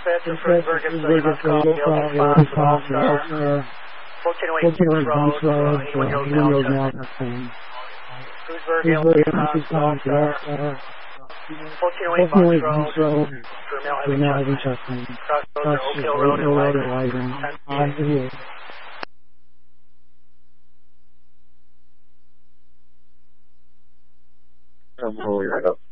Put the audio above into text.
Dispatcher for Burgess, so you must call the open spot for All-Star. 1408 Beach Road, anyone now testing. Shrewsbury, Emergency Spot for All-Star. 1408 Beach Road, for now heavy testing. Cross Oak Hill Road at Wyvern. I'm rolling right up.